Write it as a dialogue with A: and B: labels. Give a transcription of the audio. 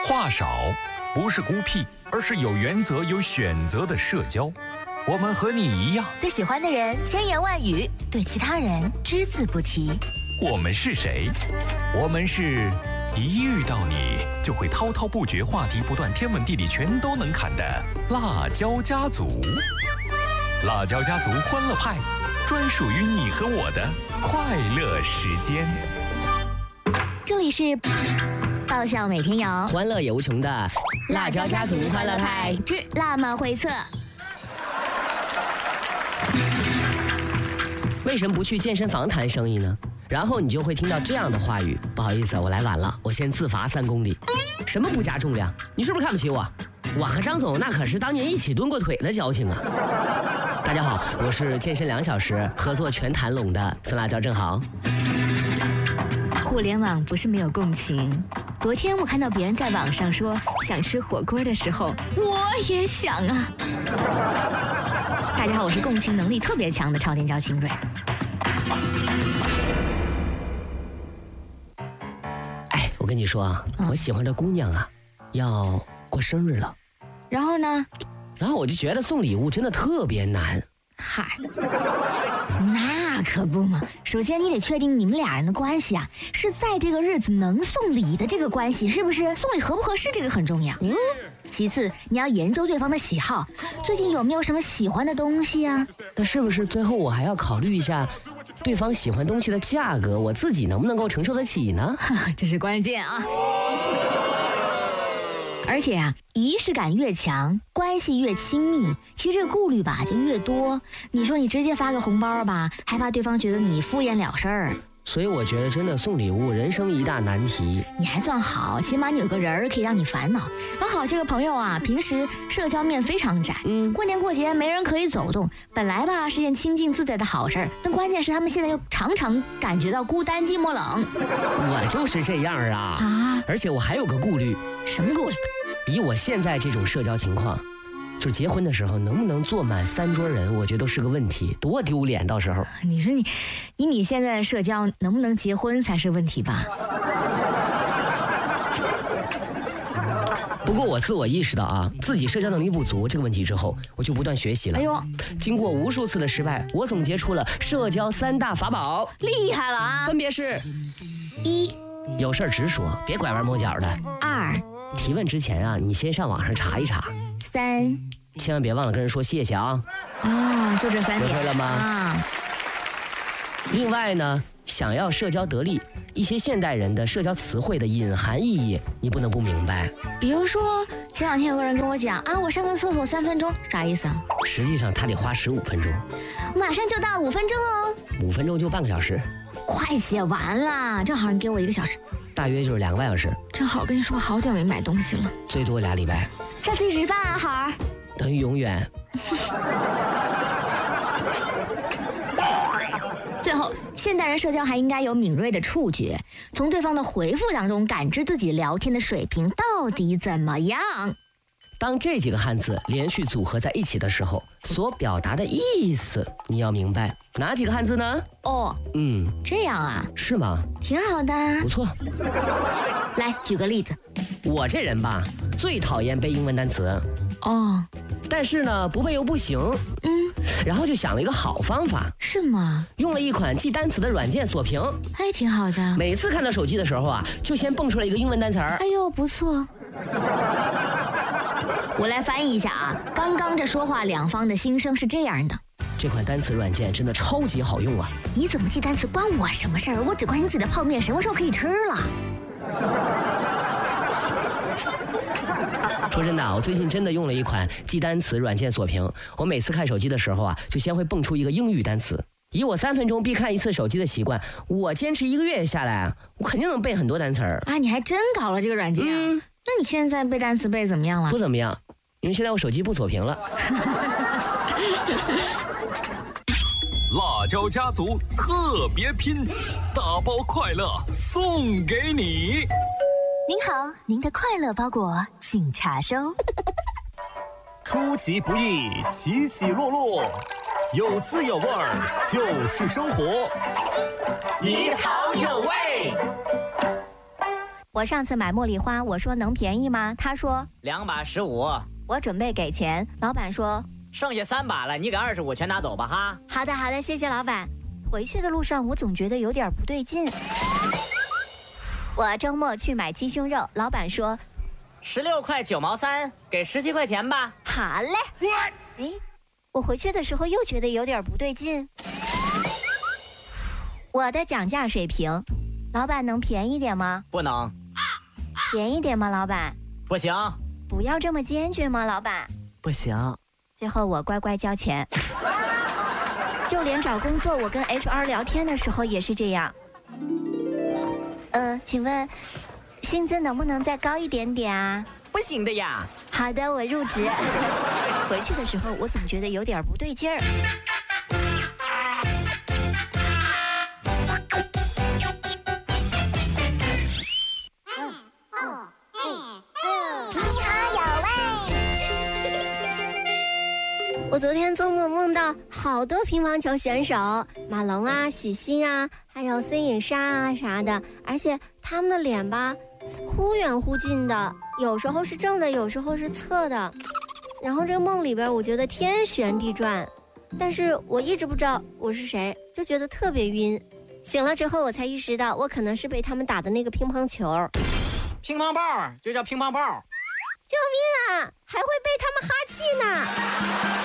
A: 话少不是孤僻，而是有原则、有选择的社交。我们和你一样，
B: 对喜欢的人千言万语，对其他人只字不提。
A: 我们是谁？我们是一遇到你就会滔滔不绝、话题不断、天文地理全都能侃的辣椒家族。辣椒家族欢乐派，专属于你和我的快乐时间。
B: 这里是爆笑每天有，
C: 欢乐也无穷的辣椒家族欢乐派
B: 之辣妈会测。
C: 为什么不去健身房谈生意呢？然后你就会听到这样的话语：不好意思，我来晚了，我先自罚3公里。什么不加重量？你是不是看不起我？我和张总那可是当年一起蹲过腿的交情啊！大家好，我是健身2小时合作全谈拢的酸辣椒正好。
B: 互联网不是没有共情。昨天我看到别人在网上说想吃火锅的时候，我也想啊。大家好，我是共情能力特别强的超点椒清蕊。
C: 哎，我跟你说啊，我喜欢这姑娘啊，要过生日了。
B: 然后呢？
C: 然后我就觉得送礼物真的特别难。
B: 嗨，那可不嘛。首先你得确定你们俩人的关系啊，是在这个日子能送礼的这个关系，是不是？送礼合不合适，这个很重要。其次，你要研究对方的喜好，最近有没有什么喜欢的东西啊？
C: 那是不是最后我还要考虑一下对方喜欢东西的价格，我自己能不能够承受得起呢？
B: 这是关键啊。而且啊，仪式感越强，关系越亲密，其实这个顾虑吧就越多。你说你直接发个红包吧，害怕对方觉得你敷衍了事儿。
C: 所以我觉得真的送礼物人生一大难题。
B: 你还算好，起码你有个人儿可以让你烦恼。刚好这个朋友啊，平时社交面非常窄，过年过节没人可以走动，本来吧是件清静自在的好事儿，但关键是他们现在又常常感觉到孤单寂寞冷。
C: 我就是这样啊！而且我还有个顾虑。
B: 什么顾虑？
C: 以我现在这种社交情况，就结婚的时候能不能坐满3桌人，我觉得都是个问题，多丢脸到时候。
B: 你说以你现在的社交，能不能结婚才是问题吧？
C: 不过我自我意识到啊，自己社交能力不足这个问题之后，我就不断学习了。
B: 哎呦，
C: 经过无数次的失败，我总结出了社交3大法宝，
B: 厉害了啊！
C: 分别是
B: ：1，
C: 有事儿直说，别拐弯抹角的
B: ；2，
C: 提问之前啊，你先上网上查一查
B: ；3，
C: 千万别忘了跟人说谢谢啊！
B: 就这3点，
C: 学会了吗？另外呢，想要社交得力，一些现代人的社交词汇的隐含意义，你不能不明白。
B: 比如说，前2天有个人跟我讲啊，我上个厕所3分钟，啥意思啊？
C: 实际上他得花15分钟。
B: 马上就到5分钟哦。
C: 5分钟就半个小时。
B: 快写完了，正好你给我1个小时。
C: 大约就是2个半小时。
B: 正好跟你说，好久没买东西了，
C: 最多2礼拜。
B: 下次一起吃饭啊，好儿。
C: 等于永远。
B: 最后，现代人社交还应该有敏锐的触觉，从对方的回复当中感知自己聊天的水平到底怎么样。
C: 当这几个汉字连续组合在一起的时候，所表达的意思你要明白。哪几个汉字呢？这样啊？是吗？
B: 挺好的，
C: 不错。
B: 来举个例子。
C: 我这人吧，最讨厌背英文单词。但是呢，不背又不行。然后就想了一个好方法。
B: 是吗？
C: 用了一款记单词的软件锁屏。
B: 还挺好的。
C: 每次看到手机的时候啊，就先蹦出来一个英文单词儿。
B: 哎呦，不错。我来翻译一下啊，刚刚这说话两方的心声是这样的。
C: 这款单词软件真的超级好用啊！
B: 你怎么记单词关我什么事儿？我只关心自己的泡面什么时候可以吃了。
C: 说真的，我最近真的用了一款记单词软件锁屏。我每次看手机的时候啊，就先会蹦出一个英语单词。以我3分钟必看1次手机的习惯，我坚持1个月下来啊，我肯定能背很多单词儿
B: 啊！你还真搞了这个软件啊？那你现在背单词背怎么样了？
C: 不怎么样，因为现在我手机不锁屏了。
A: 辣椒家族特别拼，大包快乐送给你。
D: 您好，您的快乐包裹请查收。
E: 出其不意，起起落落，有滋有味儿，就是生活。
F: 你好有味。
D: 我上次买茉莉花，我说能便宜吗？他说
F: 2把15。
D: 我准备给钱，老板说
F: 剩下3把了，你给25全拿走吧哈。
D: 好的好的，谢谢老板。回去的路上我总觉得有点不对劲。我周末去买鸡胸肉，老板说
F: 16块9毛3，给17块钱吧。
D: 好嘞。哎，我回去的时候又觉得有点不对劲。我的讲价水平，老板能便宜点吗？
F: 不能。
D: 便宜点吗，老板？
F: 不行。
D: 不要这么坚决吗，老板？
F: 不行。
D: 最后我乖乖交钱。就连找工作，我跟 HR 聊天的时候也是这样。请问薪资能不能再高一点点啊？
F: 不行的呀。
D: 好的，我入职。回去的时候我总觉得有点不对劲儿。我昨天做梦梦到好多乒乓球选手，马龙啊、许昕啊，还有孙颖莎啊啥的，而且他们的脸吧，忽远忽近的，有时候是正的，有时候是侧的。然后这个梦里边，我觉得天旋地转，但是我一直不知道我是谁，就觉得特别晕。醒了之后，我才意识到我可能是被他们打的那个乒乓球。
F: 乒乓炮就叫乒乓炮。
D: 救命啊！还会被他们哈气呢。